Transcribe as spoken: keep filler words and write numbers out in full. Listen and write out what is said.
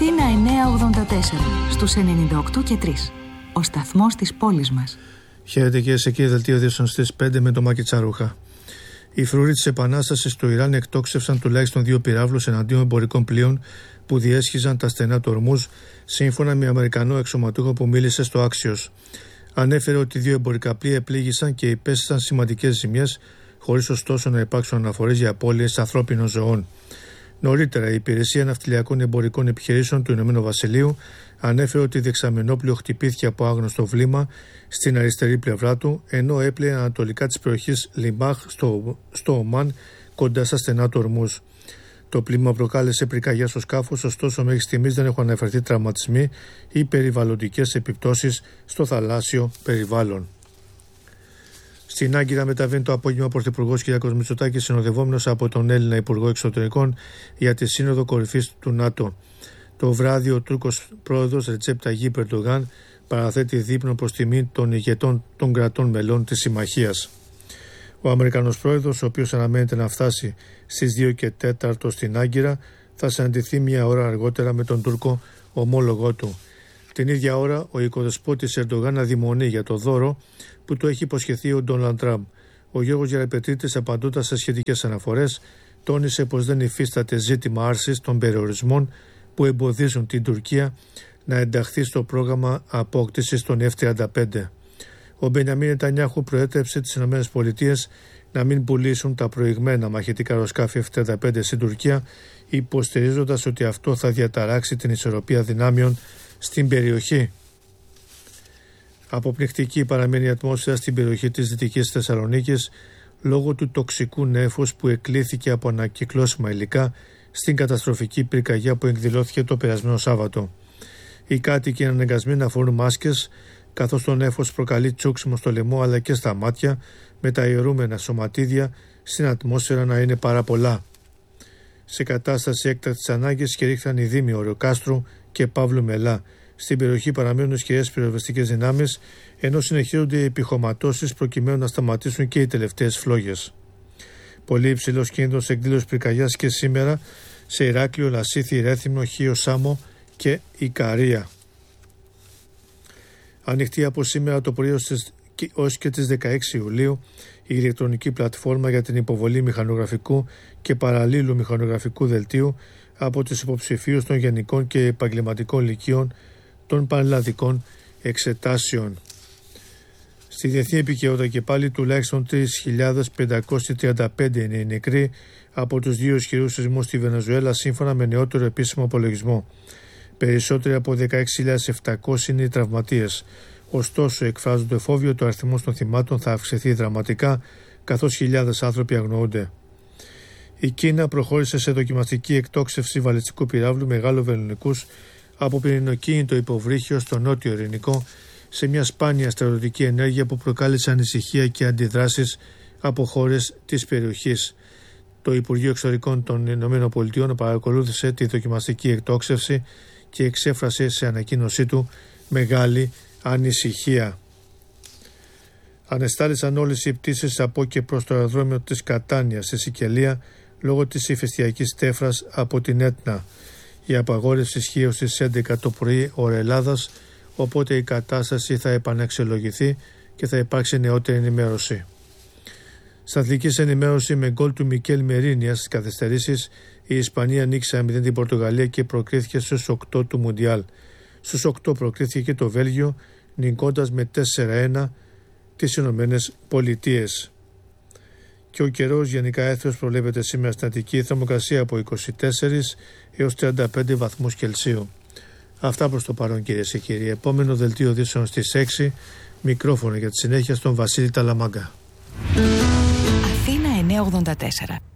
Αθήνα εννιακόσια ογδόντα τέσσερα, στους ενενήντα οκτώ και τρία. Ο σταθμός της πόλης μας. Χαίρετε και σε κύριε δελτίο ειδήσεων στις πέντε με το Μάκη Τσαρούχα. Οι φρουροί της Επανάστασης στο Ιράν εκτόξευσαν τουλάχιστον δύο πυράβλους εναντίον εμπορικών πλοίων που διέσχιζαν τα στενά του Ορμούζ, σύμφωνα με Αμερικανό αξιωματούχο που μίλησε στο Axios. Ανέφερε ότι δύο εμπορικά πλοία επλήγησαν και υπέστησαν σημαντικές ζημιές, χωρίς ωστόσο να υπάρξουν αναφορές για απώλειες ανθρώπινων ζωών. Νωρίτερα, η Υπηρεσία Ναυτιλιακών Εμπορικών Επιχειρήσεων του Ηνωμένου Βασιλείου ανέφερε ότι δεξαμενόπλοιο χτυπήθηκε από άγνωστο βλήμα στην αριστερή πλευρά του, ενώ έπλεε ανατολικά της περιοχής Λιμπάχ στο, στο Ομάν, κοντά στα στενά του Ορμούζ. Το πλήμα προκάλεσε πυρκαγιά στο σκάφος, ωστόσο μέχρι στιγμής δεν έχουν αναφερθεί τραυματισμοί ή περιβαλλοντικές επιπτώσεις στο θαλάσσιο περιβάλλον. Στην Άγκυρα μεταβαίνει το απόγευμα ο Πρωθυπουργός κ. Μητσοτάκης, συνοδευόμενος από τον Έλληνα Υπουργό Εξωτερικών, για τη Σύνοδο Κορυφής του ΝΑΤΟ. Το βράδυ ο Τούρκος πρόεδρος Ρετζέπ Ταγίπ Ερντογάν παραθέτει δείπνο προς τιμή των ηγετών των κρατών μελών της Συμμαχίας. Ο Αμερικανός πρόεδρος, ο οποίος αναμένεται να φτάσει στις δύο και τέσσερα στην Άγκυρα, θα συναντηθεί μια ώρα αργότερα με τον Τούρκο ομόλογό του. Την ίδια ώρα, ο οικοδεσπότης Ερντογάν αδειμονεί για το δώρο που του έχει υποσχεθεί ο Ντόναλντ Τραμπ. Ο Γιώργος Γεραπετρίτης, απαντώντας σε σχετικές αναφορές, τόνισε πως δεν υφίσταται ζήτημα άρσης των περιορισμών που εμποδίζουν την Τουρκία να ενταχθεί στο πρόγραμμα απόκτησης των εφ τριάντα πέντε. Ο Μπενιαμίν Νετανιάχου προέτρεψε τις ΗΠΑ να μην πουλήσουν τα προηγμένα μαχητικά αεροσκάφη εφ τριάντα πέντε στην Τουρκία, υποστηρίζοντας ότι αυτό θα διαταράξει την ισορροπία δυνάμεων στην περιοχή. Αποπνικτική παραμένει η ατμόσφαιρα στην περιοχή της Δυτικής Θεσσαλονίκης λόγω του τοξικού νέφους που εκλήθηκε από ανακυκλώσιμα υλικά στην καταστροφική πυρκαγιά που εκδηλώθηκε το περασμένο Σάββατο. Οι κάτοικοι είναι αναγκασμένοι να φορούν μάσκες, καθώς το νέφος προκαλεί τσούξιμο στο λαιμό αλλά και στα μάτια, με τα ιερούμενα σωματίδια στην ατμόσφαιρα να είναι πάρα πολλά. Σε κατάσταση έκτακτης ανάγκης κηρύχθηκαν οι δήμοι Ωρεοκάστρου και Παύλου Μελά. Στην περιοχή παραμένουν ισχυρές πυροσβεστικές δυνάμεις, ενώ συνεχίζονται οι επιχωματώσεις προκειμένου να σταματήσουν και οι τελευταίες φλόγες. Πολύ υψηλός κίνδυνος εκδήλωσης πυρκαγιάς και σήμερα σε Ηράκλειο, Λασίθι, Ρέθυμνο, Χίο Σάμο και Ικαρία. Ανοιχτή από σήμερα το πρωί ως και τις δεκαέξι Ιουλίου η ηλεκτρονική πλατφόρμα για την υποβολή μηχανογραφικού και παραλλήλου μηχανογραφικού δελτίου από τους υποψηφίους των γενικών και επαγγελματικών λυκείων των πανελλαδικών εξετάσεων. Στη διεθνή επικαιρότητα και πάλι τουλάχιστον τρεις χιλιάδες πεντακόσιοι τριάντα πέντε είναι οι νεκροί από τους δύο ισχυρούς σεισμούς στη Βενεζουέλα, σύμφωνα με νεότερο επίσημο απολογισμό. Περισσότεροι από δεκαέξι χιλιάδες επτακόσιοι είναι οι τραυματίες. Ωστόσο, εκφράζουν το εφόβιο ότι ο αριθμός των θυμάτων θα αυξηθεί δραματικά, καθώς χιλιάδες άνθρωποι αγνοούνται. Η Κίνα προχώρησε σε δοκιμαστική εκτόξευση βαλιστικού πυράβλου μεγαλοβελλονικούς από πυρηνοκίνητο υποβρύχιο στο νότιο Ειρηνικό, σε μια σπάνια στρατιωτική ενέργεια που προκάλεσε ανησυχία και αντιδράσεις από χώρες της περιοχής. Το Υπουργείο Εξωτερικών των ΗΠΑ παρακολούθησε τη δοκιμαστική εκτόξευση και εξέφρασε σε ανακοίνωσή του μεγάλη ανησυχία. Ανεστάλησαν όλες οι πτήσεις από και προς το αεροδρόμιο της Κατάνιας στη Σικελία λόγω της ηφαιστειακής τέφρας από την Έτνα. Η απαγόρευση ισχύει ως τις έντεκα το πρωί ώρα Ελλάδας, οπότε η κατάσταση θα επαναξιολογηθεί και θα υπάρξει νεότερη ενημέρωση. Στα αθλητική ενημέρωση, με γκολ του Μικέλ Μερίνια στις καθυστερήσεις, η Ισπανία νίκησε ένα μηδέν την Πορτογαλία και προκρίθηκε στους οκτώ του Μουντιάλ. Στους οκτώ προκρίθηκε και το Βέλγιο, νικώντας με τέσσερα ένα τις Ηνωμένες Πολιτείες. Και ο καιρός γενικά έθριος προβλέπεται σήμερα στην Αττική, θερμοκρασία από είκοσι τέσσερα έως τριάντα πέντε βαθμούς Κελσίου. Αυτά προς το παρόν, κυρίες και κύριοι. Επόμενο δελτίο ειδήσεων στις έξι, μικρόφωνο για τη συνέχεια στον Βασίλη Ταλαμάγκα. Αθήνα εννιακόσια ογδόντα τέσσερα.